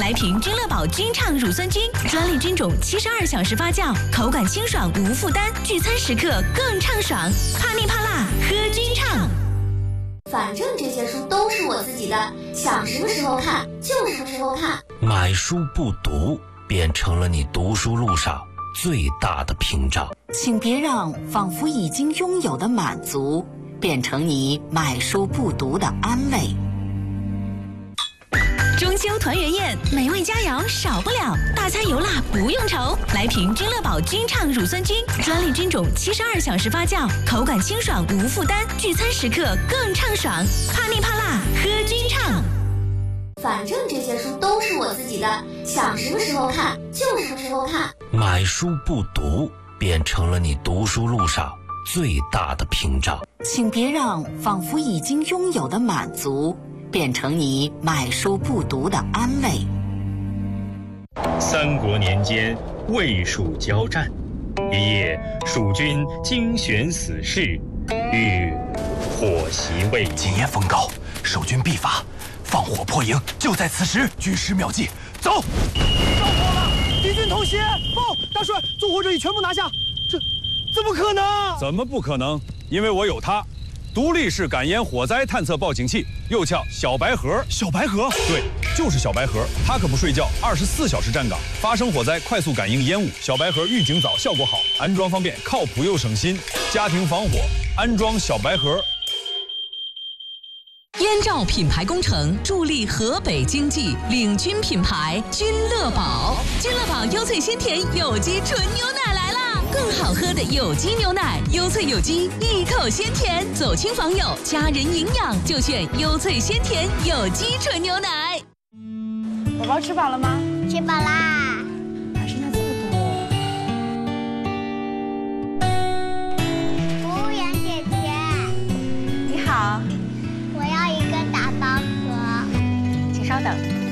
来瓶君乐宝君畅乳酸菌，专利菌种72小时发酵，口感清爽无负担，聚餐时刻更畅爽。怕腻怕辣，喝君畅。 反正这些书都是我自己的，想什么时候看就什么时候看。 买书不读，变成了你读书路上最大的屏障。 请别让仿佛已经拥有的满足，变成你买书不读的安慰。 中秋团圆宴，美味佳肴少不了，大餐油辣不用愁。来瓶君乐宝君畅乳酸菌，专利菌种72小时发酵，口感清爽无负担，聚餐时刻更畅爽。怕腻怕辣，喝君畅。 反正这些书都是我自己的，想什么时候看就什么时候看。 买书不读，变成了你读书路上最大的屏障。 请别让仿佛已经拥有的满足，变成你买书不读的安慰。 三国年间，魏蜀交战，一夜，蜀军精选死士，欲火袭魏。 今夜风高，守军必发，放火破营，就在此时。军师妙计，走！ 着火了！敌军偷袭！报，大帅，纵火者已全部拿下。这怎么可能？ 怎么不可能？因为我有它。独立式感烟火灾探测报警器，又叫小白盒。 小白盒？ 对，就是小白盒。它可不睡觉，24小时站岗，发生火灾快速感应烟雾。小白盒预警早，效果好，安装方便，靠谱又省心。家庭防火，安装小白盒。 燕赵品牌工程助力河北经济，领军品牌君乐宝。君乐宝优萃鲜甜有机纯牛奶来啦！更好喝的有机牛奶，优萃有机，一口鲜甜，走亲访友，家人营养就选优萃鲜甜有机纯牛奶。 宝宝吃饱了吗？ 吃饱啦。 还剩下这么多。 服务员姐姐， 你好， 我要一个打包盒。 请稍等。